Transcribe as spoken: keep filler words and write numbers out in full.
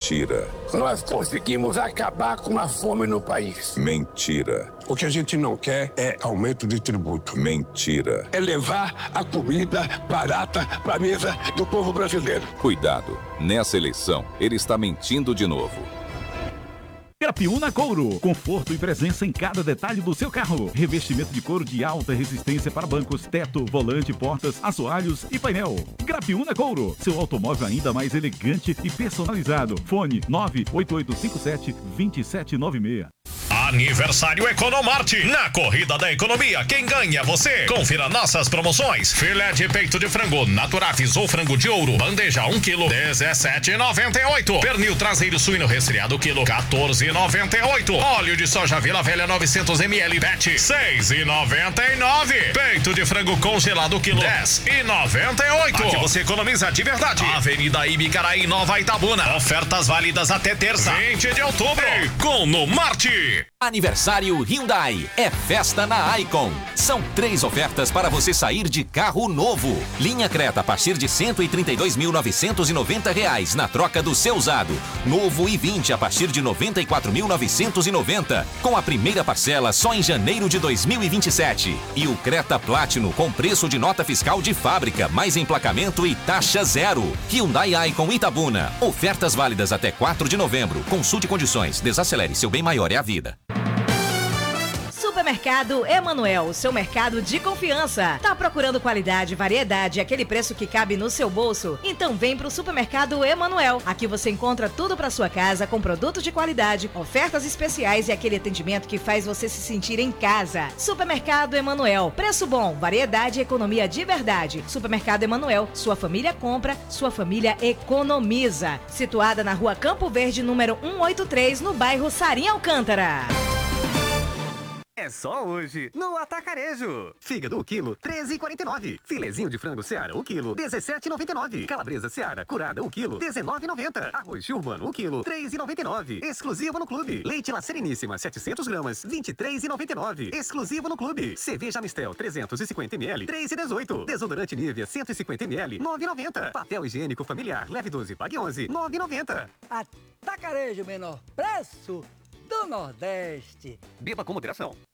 Mentira. Nós conseguimos acabar com a fome no país. Mentira. O que a gente não quer é aumento de tributo. Mentira. É levar a comida barata para a mesa do povo brasileiro. Cuidado, nessa eleição ele está mentindo de novo. Grapiúna Couro, conforto e presença em cada detalhe do seu carro. Revestimento de couro de alta resistência para bancos, teto, volante, portas, assoalhos e painel. Grapiúna Couro, seu automóvel ainda mais elegante e personalizado. Fone nove oito oito cinco sete, dois sete nove seis. Aniversário Economarte. Na Corrida da Economia, quem ganha é você. Confira nossas promoções. Filé de peito de frango Naturafis ou frango de ouro. Bandeja um quilo, dezessete e noventa e oito. Pernil traseiro suíno resfriado quilo, quatorze e noventa e oito. Óleo de soja Vila Velha novecentos mililitros, pet, seis e noventa e nove. Peito de frango congelado quilo, dez e noventa e oito. Aqui você economiza de verdade. Avenida Ibicaraí, Nova Itabuna. Ofertas válidas até terça, vinte de outubro. Economarte. Aniversário Hyundai. É festa na Icon. São três ofertas para você sair de carro novo. Linha Creta a partir de cento e trinta e dois mil novecentos e noventa reais na troca do seu usado. Novo i vinte a partir de noventa e quatro mil novecentos e noventa, com a primeira parcela só em janeiro de dois mil e vinte e sete. E o Creta Platinum com preço de nota fiscal de fábrica, mais emplacamento e taxa zero. Hyundai Icon Itabuna. Ofertas válidas até quatro de novembro. Consulte condições. Desacelere, seu bem maior é a vida. Supermercado Emanuel, seu mercado de confiança. Tá procurando qualidade, variedade e aquele preço que cabe no seu bolso? Então vem pro Supermercado Emanuel. Aqui você encontra tudo para sua casa com produtos de qualidade, ofertas especiais e aquele atendimento que faz você se sentir em casa. Supermercado Emanuel, preço bom, variedade e economia de verdade. Supermercado Emanuel, sua família compra, sua família economiza. Situada na Rua Campo Verde, número cento e oitenta e três, no bairro Sarim Alcântara. É só hoje, no Atacarejo. Fígado, o quilo, treze e quarenta e nove. Filezinho de frango Seara, o quilo, dezessete e noventa e nove. Calabresa Seara, curada, o quilo, dezenove e noventa. Arroz urbano, o quilo, três e noventa e nove. Exclusivo no clube. Leite La Sereníssima, setecentos gramas, vinte e três e noventa e nove. Exclusivo no clube. Cerveja Mistel, trezentos e cinquenta mililitros, três e dezoito. Desodorante Nivea, cento e cinquenta mililitros, nove e noventa. Papel higiênico familiar, leve doze, pague onze, nove e noventa. Atacarejo, menor preço do Nordeste. Beba com moderação.